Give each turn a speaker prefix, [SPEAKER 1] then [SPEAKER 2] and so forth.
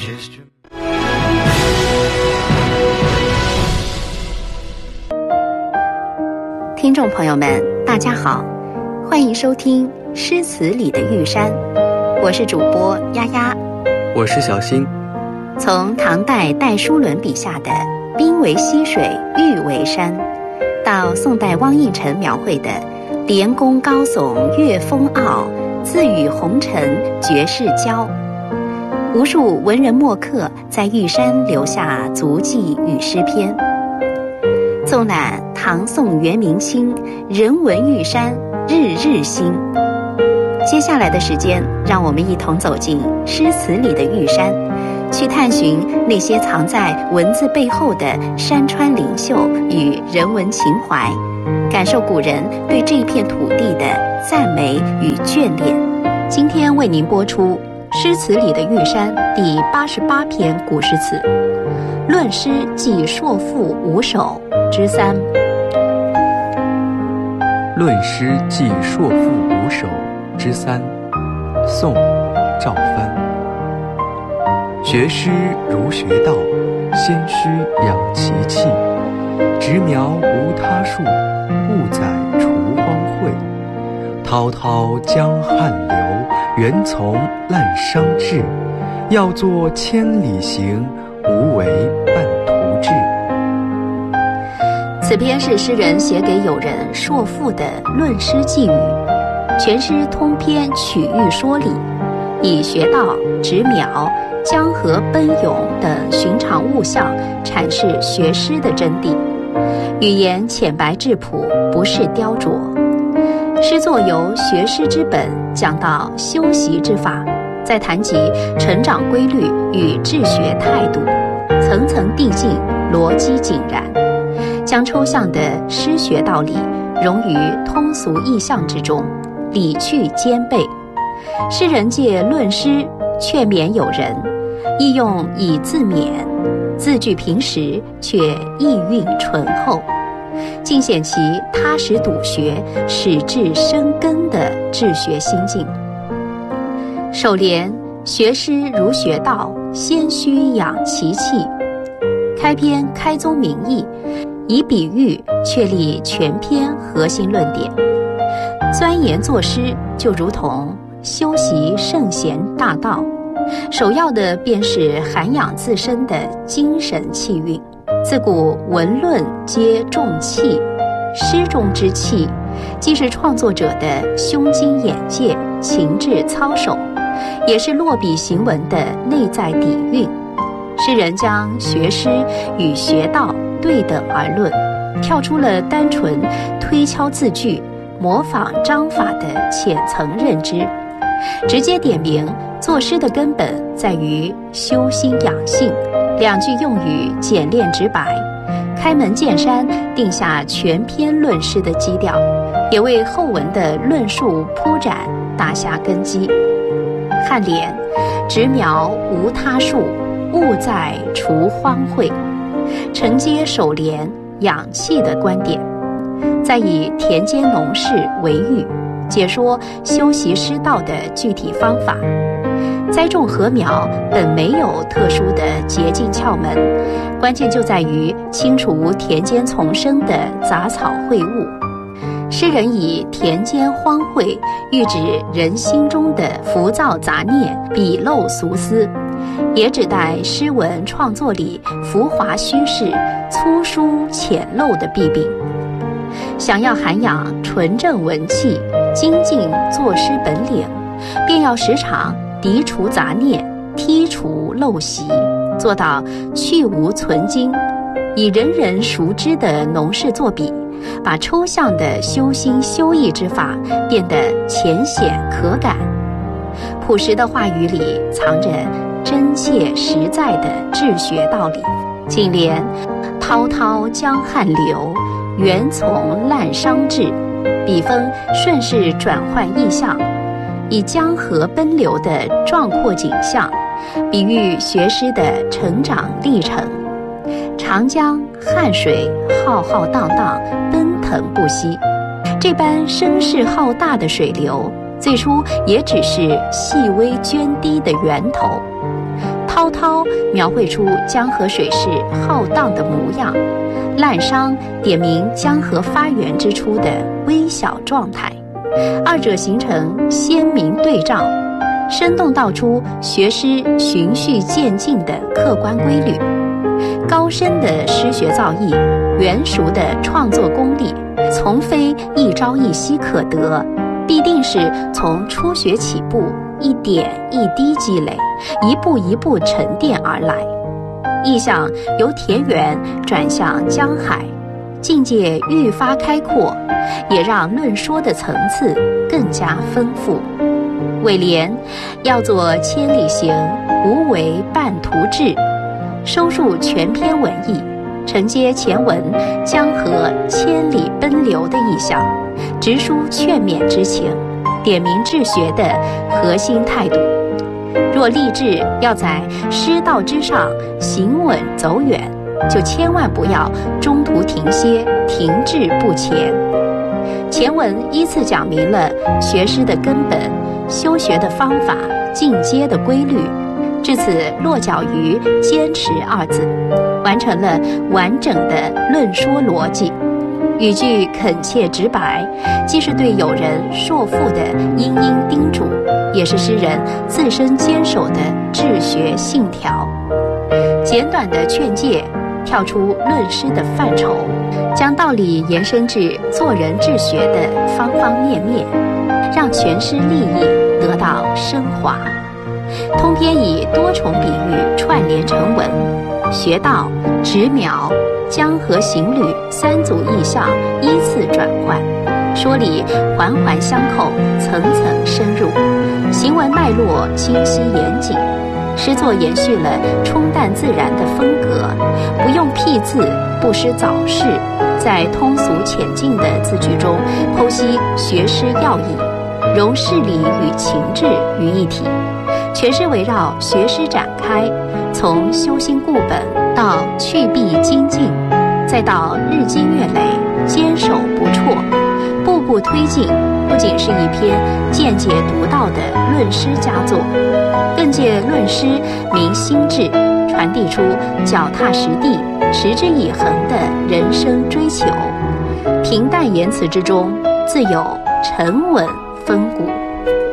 [SPEAKER 1] 听众朋友们，大家好，欢迎收听《诗词里的玉山》，我是主播丫丫，
[SPEAKER 2] 我是小新。
[SPEAKER 1] 从唐代戴叔伦笔下的冰为溪水，玉为山，到宋代汪应辰描绘的连宫高耸月风傲，自与红尘绝世交，无数文人墨客在玉山留下足迹与诗篇。纵览唐宋元明清，人文玉山日日新。接下来的时间，让我们一同走进诗词里的玉山，去探寻那些藏在文字背后的山川灵秀与人文情怀，感受古人对这片土地的赞美与眷恋。今天为您播出《诗词里的玉山》第88篇古诗词《论诗记硕赋五首之三》。
[SPEAKER 2] 论诗记硕赋五首之三，宋·赵藩。学诗如学道，先须养其气。直苗无他树，误在除荒秽。滔滔江汉流，缘从滥觞至。要作千里行，无为半途至。
[SPEAKER 1] 此篇是诗人写给友人硕赋的论诗寄语，全诗通篇曲喻说理，以学道、直苗、江河奔涌等寻常物象阐释学诗的真谛，语言浅白质朴，不是雕琢。诗作由学诗之本讲到修习之法，再谈及成长规律与治学态度，层层递进，逻辑井然，将抽象的诗学道理融于通俗意象之中，理趣兼备。诗人借论诗劝勉友人，意用以自勉，字句平实却意蕴醇厚，尽显其踏实笃学、始至深根的治学心境。首联学诗如学道，先须养其气。开篇开宗明义，以比喻确立全篇核心论点。钻研作诗就如同修习圣贤大道，首要的便是涵养自身的精神气韵。自古文论皆重气，诗中之气既是创作者的胸襟眼界、情志操守，也是落笔行文的内在底蕴。诗人将学诗与学道对等而论，跳出了单纯推敲字句、模仿章法的浅层认知，直接点明作诗的根本在于修心养性，两句用语简练直白，开门见山定下全篇论诗的基调，也为后文的论述铺展打下根基。颔联直苗无他树，误在除荒秽，承接首联养气的观点，再以田间农事为喻，解说修习诗道的具体方法。栽种禾苗本没有特殊的捷径窍门，关键就在于清除田间丛生的杂草秽物。诗人以田间荒秽喻指人心中的浮躁杂念、鄙陋俗思，也指代诗文创作里浮华虚饰、粗疏浅陋的弊病。想要涵养纯正文气、精进作诗本领，便要时常涤除杂念、剔除陋习，做到去无存精，以人人熟知的农事作笔，把抽象的修心修艺之法变得浅显可感。朴实的话语里藏着真切实在的治学道理。颈联滔滔江汉流，缘从滥觞至，笔锋顺势转换意象，以江河奔流的壮阔景象比喻学诗的成长历程。长江汉水浩浩荡荡，奔腾不息，这般声势浩大的水流最初也只是细微涓滴的源头。 滔滔描绘出江河水势浩荡的模样，滥觞点明江河发源之初的微小状态，二者形成鲜明对照，生动道出学诗循序渐进的客观规律。高深的诗学造诣，圆熟的创作功力，从非一朝一夕可得，必定是从初学起步，一点一滴积累，一步一步沉淀而来。意象由田园转向江海，境界愈发开阔，也让论说的层次更加丰富。尾联要作千里行，无为半途至，收束全篇文意，承接前文江河千里奔流的意象，直抒劝勉之情，点明治学的核心态度。若立志要在诗道之上行稳走远，就千万不要中途停歇，停滞不前。前文依次讲明了学诗的根本、修学的方法、进阶的规律，至此落脚于坚持二字，完成了完整的论说逻辑。语句恳切直白，既是对友人硕父的殷殷叮嘱，也是诗人自身坚守的治学信条。简短的劝诫跳出论诗的范畴，将道理延伸至做人治学的方方面面，让全诗立意得到升华。通篇以多重比喻串联成文，学道、直描、江河行旅三组意象依次转换，说理环环相扣，层层深入，行文脉络清晰严谨。诗作延续了冲淡自然的风格，不用辟字，不失早释，在通俗浅近的字句中剖析学诗要义，融事理与情志于一体。全诗围绕学诗展开，从修心固本到去弊精进，再到日积月累，坚守不辍，步步推进，不仅是一篇见解独到的论诗佳作，更借论诗明心智，传递出脚踏实地、持之以恒的人生追求。平淡言辞之中，自有沉稳风骨。